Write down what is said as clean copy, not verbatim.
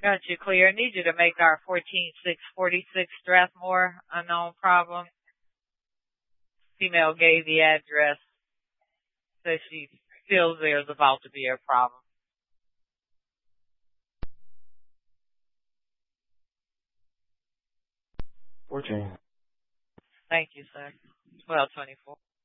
Got you clear. I need you to make our 14646 Strathmore unknown problem. Female gave the address. Says she feels there's about to be a problem. $14. Thank you, sir. 1224.